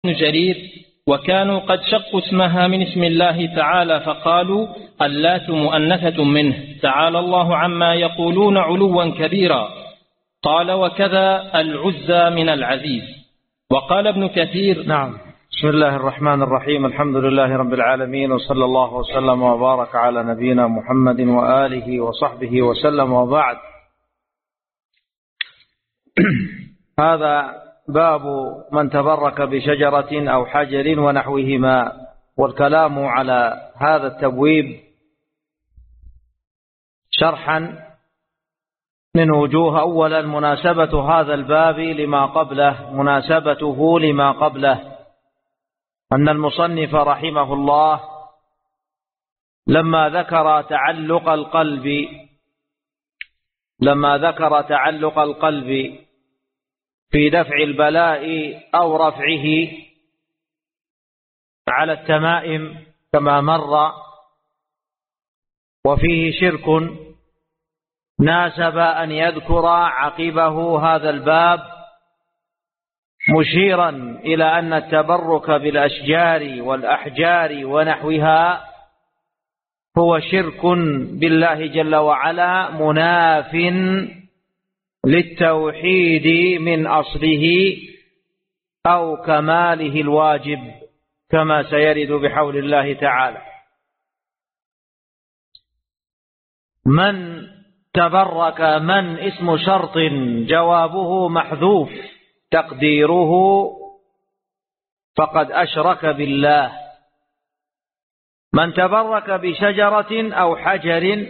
ابن جرير: وكانوا قد شقوا اسمها من اسم الله تعالى فقالوا اللات مؤنثة منه تعالى الله عما يقولون علوا كبيرا. قال: وكذا العزى من العزيز. وقال ابن كثير: نعم. بسم الله الرحمن الرحيم. الحمد لله رب العالمين، وصلى الله وسلم وبارك على نبينا محمد وآله وصحبه وسلم، وبعد. هذا باب من تبرك بشجرة أو حجر ونحوهما، والكلام على هذا التبويب شرحا من وجوه. أولا، مناسبة هذا الباب لما قبله، مناسبته لما قبله أن المصنف رحمه الله لما ذكر تعلق القلب في دفع البلاء أو رفعه على التمائم كما مر، وفيه شرك، ناسب أن يذكر عقبه هذا الباب مشيرا إلى أن التبرك بالأشجار والأحجار ونحوها هو شرك بالله جل وعلا، مناف للتوحيد من أصله أو كماله الواجب، كما سيرد بحول الله تعالى. من تبرك، من اسم شرط جوابه محذوف تقديره فقد أشرك بالله. من تبرك بشجرة أو حجر،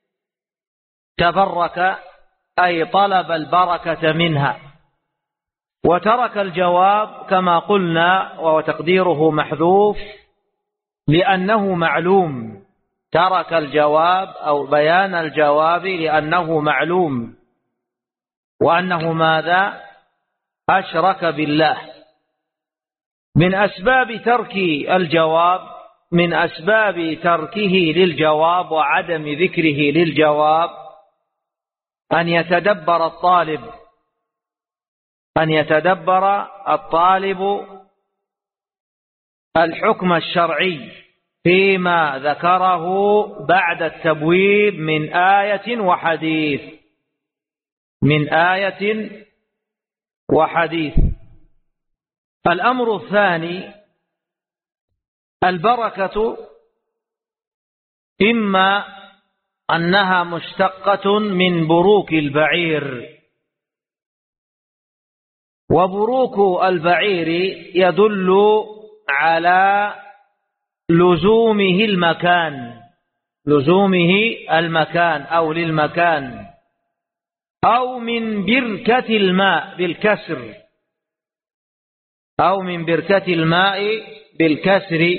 تبرك أي طلب البركة منها، وترك الجواب كما قلنا وهو تقديره محذوف لأنه معلوم. ترك الجواب أو بيان الجواب لأنه معلوم، وأنه ماذا؟ أشرك بالله. من أسباب ترك الجواب، من أسباب تركه للجواب وعدم ذكره للجواب أن يتدبر الطالب الحكم الشرعي فيما ذكره بعد التبويب من آية وحديث. الأمر الثاني، البركة إما أنها مشتقة من بروك البعير، وبروك البعير يدل على لزومه المكان أو للمكان، أو من بركة الماء بالكسر، أو من بركة الماء بالكسر،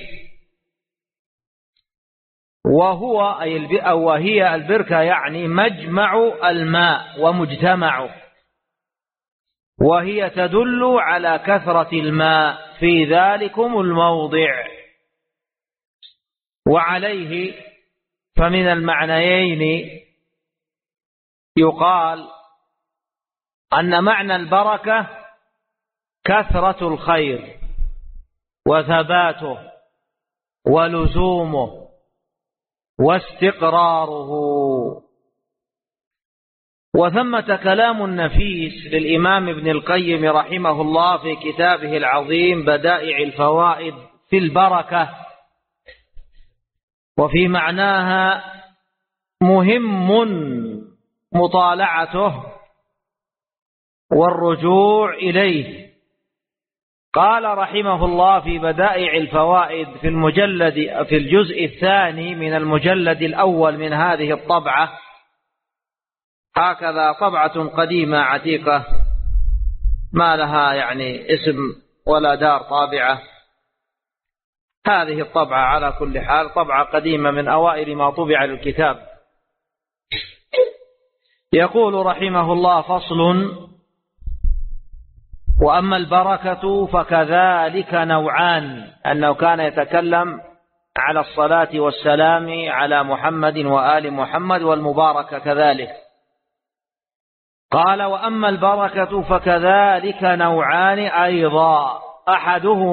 وهي البركة يعني مجمع الماء ومجتمعه، وهي تدل على كثرة الماء في ذلكم الموضع. وعليه فمن المعنيين يقال أن معنى البركة كثرة الخير وثباته ولزومه واستقراره. وثمة كلام نفيس للإمام ابن القيم رحمه الله في كتابه العظيم بدائع الفوائد في البركة، وفي معناها مهم مطالعته والرجوع إليه. قال رحمه الله في بدائع الفوائد في الجزء الثاني من المجلد الأول من هذه الطبعة، هكذا طبعة قديمة عتيقة ما لها يعني اسم ولا دار طابعة، هذه الطبعة على كل حال طبعة قديمة من أوائل ما طبع للكتاب. يقول رحمه الله: فصل: وأما البركة فكذلك نوعان، أنه كان يتكلم على الصلاة والسلام على محمد وآل محمد والمباركة كذلك. قال: وأما البركة فكذلك نوعان أيضا، أحدهما